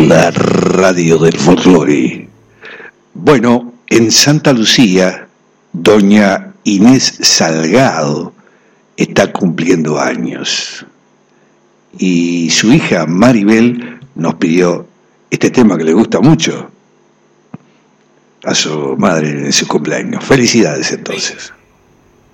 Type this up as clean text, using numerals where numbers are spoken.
la radio del folclore. Bueno, en Santa Lucía, doña Inés Salgado está cumpliendo años. Y su hija Maribel nos pidió este tema que le gusta mucho a su madre en su cumpleaños. Felicidades entonces.